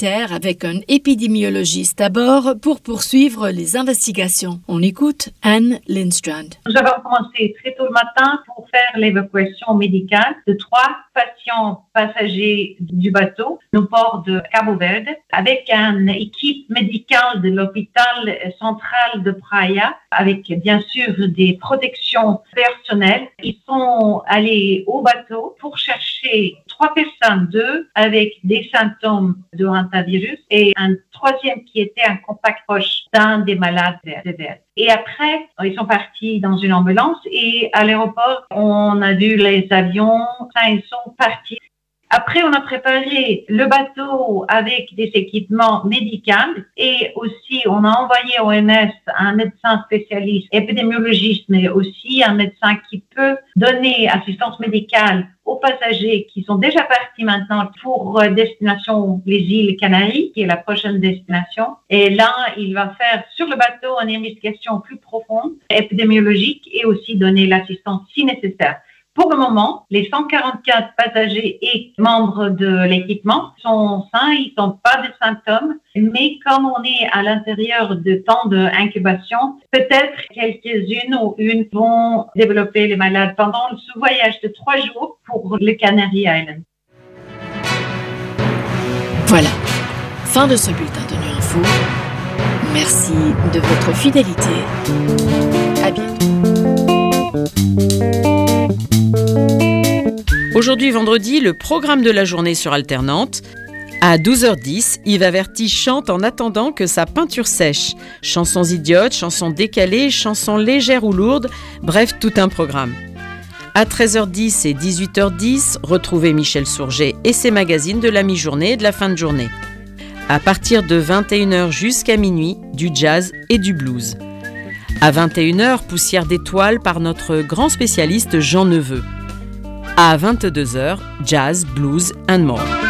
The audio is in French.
militaire avec un épidémiologiste à bord pour poursuivre les investigations. On écoute Anne Lindstrand. Nous avons commencé très tôt le matin pour faire l'évacuation médicale de 3 patients passagers du bateau au port de Cabo Verde avec une équipe médicale de l'hôpital central de Praia avec bien sûr des protections personnelles. Ils sont allés au bateau pour chercher 3 personnes, 2 avec des symptômes de hantavirus et un 3e qui était un contact proche d'un des malades sévères. Et après, ils sont partis dans une ambulance et à l'aéroport, on a vu les avions, ils sont partis. Après, on a préparé le bateau avec des équipements médicaux et aussi on a envoyé au OMS un médecin spécialiste épidémiologiste, mais aussi un médecin qui peut donner assistance médicale aux passagers qui sont déjà partis maintenant pour destination les îles Canaries, qui est la prochaine destination. Et là, il va faire sur le bateau une investigation plus profonde, épidémiologique et aussi donner l'assistance si nécessaire. Pour le moment, les 144 passagers et membres de l'équipement sont sains, ils n'ont pas de symptômes, mais comme on est à l'intérieur de temps d'incubation, peut-être quelques-unes ou une vont développer les malades pendant ce voyage de 3 jours pour le Canary Island. Voilà, fin de ce bulletin de Nu Info. Merci de votre fidélité. À bientôt. Aujourd'hui vendredi, le programme de la journée sur Alternante. À 12h10, Yves Averty chante en attendant que sa peinture sèche. Chansons idiotes, chansons décalées, chansons légères ou lourdes, bref, tout un programme. À 13h10 et 18h10, retrouvez Michel Sourget et ses magazines de la mi-journée et de la fin de journée. À partir de 21h jusqu'à minuit, du jazz et du blues. À 21h, Poussière d'étoiles par notre grand spécialiste Jean Neveu. À 22h, jazz, blues and more.